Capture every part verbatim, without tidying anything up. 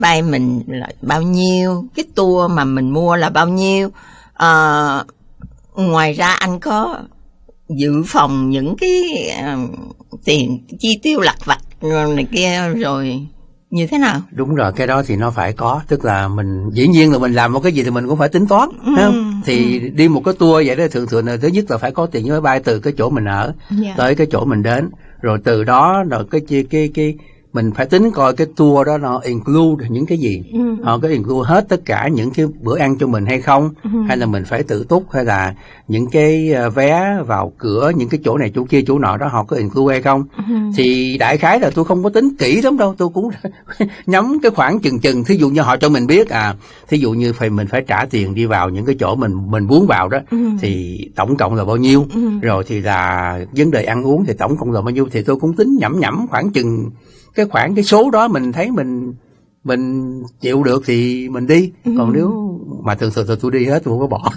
bay mình là bao nhiêu, cái tour mà mình mua là bao nhiêu. À, ngoài ra anh có dự phòng những cái uh, tiền chi tiêu lặt vặt này kia rồi như thế nào? Đúng rồi, cái đó thì nó phải có, tức là mình dĩ nhiên là mình làm một cái gì thì mình cũng phải tính toán, ừ, không? Thì ừ. đi một cái tour vậy đó, thường thường là thứ nhất là phải có tiền máy bay từ cái chỗ mình ở yeah. tới cái chỗ mình đến, rồi từ đó rồi cái cái cái, cái mình phải tính coi cái tour đó nó include những cái gì, ừ. họ có include hết tất cả những cái bữa ăn cho mình hay không, ừ. hay là mình phải tự túc, hay là những cái vé vào cửa những cái chỗ này chỗ kia chỗ nọ đó họ có include hay không, ừ. thì đại khái là tôi không có tính kỹ lắm đâu, tôi cũng nhắm cái khoảng chừng chừng, thí dụ như họ cho mình biết à, thí dụ như phải mình phải trả tiền đi vào những cái chỗ mình mình muốn vào đó, ừ. thì tổng cộng là bao nhiêu, ừ. rồi thì là vấn đề ăn uống thì tổng cộng là bao nhiêu, thì tôi cũng tính nhẩm nhẩm khoảng chừng cái khoản cái số đó mình thấy mình mình chịu được thì mình đi, ừ. còn nếu mà thường thường tôi đi hết tôi không có bỏ.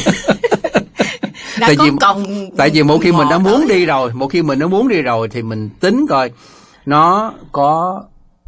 tại vì cộng... tại vì một khi mình đã muốn đi rồi một khi mình đã muốn đi rồi thì mình tính coi nó có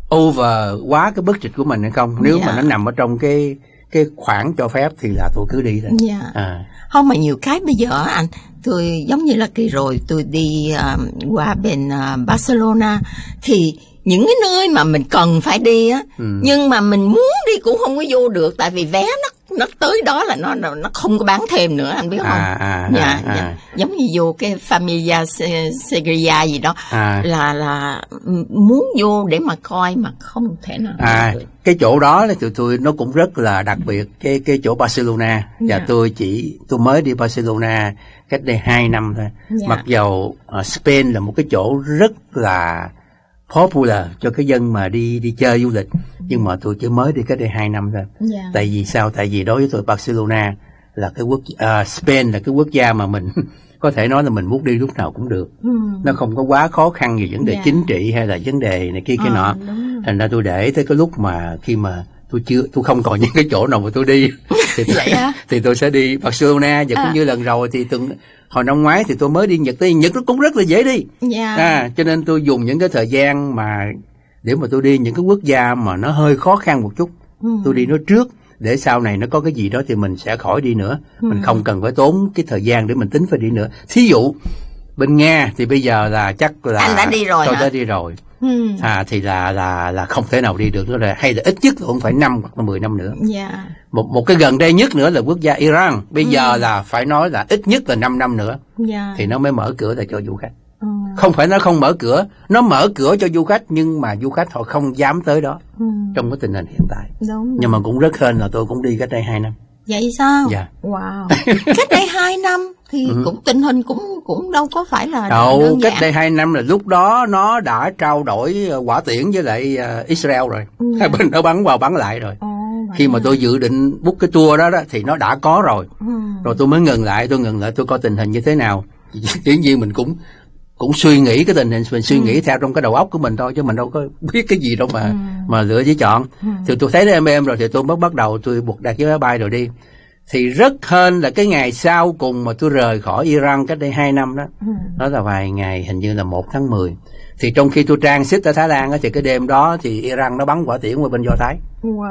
over quá cái budget của mình hay không, nếu yeah. mà nó nằm ở trong cái cái khoản cho phép thì là tôi cứ đi thôi. Yeah. À. Không, mà nhiều cái bây giờ anh, tôi giống như là kỳ rồi tôi đi um, qua bên uh, Barcelona, thì những cái nơi mà mình cần phải đi á, ừ. nhưng mà mình muốn đi cũng không có vô được, tại vì vé nó nó tới đó là nó nó không có bán thêm nữa, anh biết không? À, à, dạ, à, dạ. à. Giống như vô cái Familia Segria gì đó, à. là là muốn vô để mà coi mà không thể nào. À, cái chỗ đó là tụi tôi nó cũng rất là đặc biệt, cái cái chỗ Barcelona. Và dạ. tôi chỉ tôi mới đi Barcelona cách đây hai năm thôi. Dạ. Mặc dầu uh, Spain là một cái chỗ rất là popular cho cái dân mà đi đi chơi du lịch, nhưng mà tôi chỉ mới đi cách đây hai năm thôi. Yeah. Tại vì sao? Tại vì đối với tôi Barcelona là cái quốc uh, Spain là cái quốc gia mà mình có thể nói là mình muốn đi lúc nào cũng được. Mm. Nó không có quá khó khăn về vấn đề yeah. chính trị hay là vấn đề này kia cái à, nọ. Thành ra tôi để tới cái lúc mà khi mà tôi chưa tôi không còn những cái chỗ nào mà tôi đi thì tôi, thì tôi sẽ đi Barcelona. Và à. cũng như lần rồi thì từng hồi năm ngoái thì tôi mới đi Nhật, đi Nhật nó cũng rất là dễ đi. Yeah. À, cho nên tôi dùng những cái thời gian mà để mà tôi đi những cái quốc gia mà nó hơi khó khăn một chút, ừ. tôi đi nó trước để sau này nó có cái gì đó thì mình sẽ khỏi đi nữa, ừ. mình không cần phải tốn cái thời gian để mình tính phải đi nữa. Thí dụ bên Nga thì bây giờ là chắc là anh đã đi rồi tôi hả? đã đi rồi. Ừ. À thì là là là không thể nào đi được nữa rồi, hay là ít nhất là cũng phải năm hoặc là mười năm nữa. Yeah. Một một cái gần đây nhất nữa là quốc gia Iran, bây ừ. giờ là phải nói là ít nhất là năm năm nữa yeah. thì nó mới mở cửa lại cho du khách. Ừ. Không phải nó không mở cửa, nó mở cửa cho du khách nhưng mà du khách họ không dám tới đó ừ. trong cái tình hình hiện tại. Đúng. Nhưng mà cũng rất hên là tôi cũng đi cách đây hai năm. Vậy sao? Dạ. Wow. Cách đây hai năm thì ừ. cũng tình hình cũng cũng đâu có phải là đâu. Đơn cách giản. đây hai năm là lúc đó nó đã trao đổi hỏa tiễn với lại uh, Israel rồi. Ừ. Hai bên nó bắn vào bắn lại rồi. Ồ, khi mà tôi dự định book cái tour đó, đó thì nó đã có rồi. Ừ. Rồi tôi mới ngừng lại, tôi ngừng lại tôi coi tình hình như thế nào. Dĩ nhiên mình cũng cũng suy nghĩ cái tình hình, mình suy ừ. nghĩ theo trong cái đầu óc của mình thôi, chứ mình đâu có biết cái gì đâu mà ừ. mà lựa chỉ chọn. Ừ. Thì tôi thấy em em rồi thì tôi mới bắt đầu tôi buộc đặt cái máy bay rồi đi. Thì rất hên là cái ngày sau cùng mà tôi rời khỏi Iran cách đây hai năm đó, ừ. đó là vài ngày, hình như là một tháng mười. Thì trong khi tôi transit ở Thái Lan đó, thì cái đêm đó thì Iran nó bắn hỏa tiễn qua bên Do Thái. Wow.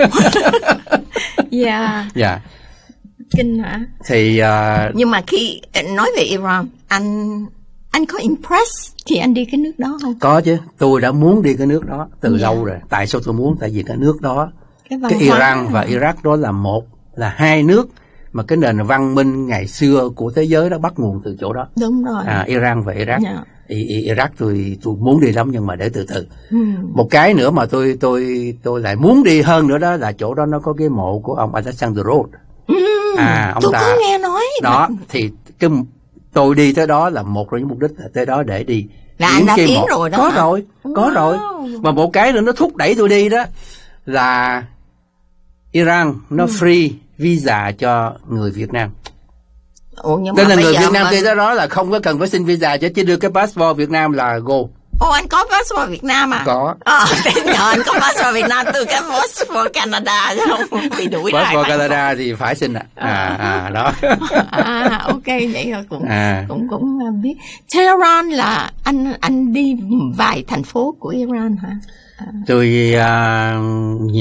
Dạ. Dạ. Kinh hả? Thì uh, nhưng mà khi nói về Iran, anh anh có impress khi anh đi cái nước đó không? Có chứ, tôi đã muốn đi cái nước đó từ yeah. lâu rồi. Tại sao tôi muốn? Tại vì cái nước đó, cái, cái Iran và Iraq đó là một, là hai nước mà cái nền văn minh ngày xưa của thế giới đó bắt nguồn từ chỗ đó. Đúng rồi. À, Iran và Iraq. Yeah. I, I, Iraq tôi tôi muốn đi lắm nhưng mà để từ từ. Hmm. Một cái nữa mà tôi tôi tôi lại muốn đi hơn nữa đó là chỗ đó nó có cái mộ của ông Alexander Roth. Hmm. À, ông tôi ta có nghe nói đó mà. Thì cái tôi đi tới đó là một trong những mục đích là tới đó để đi. Là anh đã tiến rồi đó. Có hả? rồi, có wow. rồi. Mà một cái nữa nó thúc đẩy tôi đi đó là Iran nó ừ. free visa cho người Việt Nam. Ủa, nhưng nên mà là người Việt Nam mình... tới đó, đó là không có cần phải xin visa, chứ chỉ đưa cái passport Việt Nam là go. Ồ, anh có passport Việt Nam à? Có. Ờ, nhờ anh có passport Việt Nam từ cái passport Canada chứ không bị đuổi lại. Passport Canada thì phải xin ạ. À. à, à, đó. À, ok, vậy rồi cũng, à. cũng, cũng biết. Tehran là anh, anh đi vài thành phố của Iran hả? À. Tôi, uh,